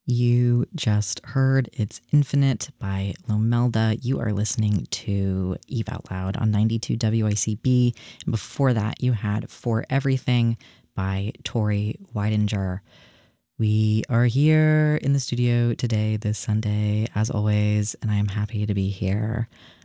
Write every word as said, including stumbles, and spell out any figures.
You just heard It's Infinite by Lomelda. You are listening to Eve Out Loud on ninety-two W I C B. And before that, you had For Everything by Tori Weidinger. We are here in the studio today, this Sunday, as always, and I am happy to be here.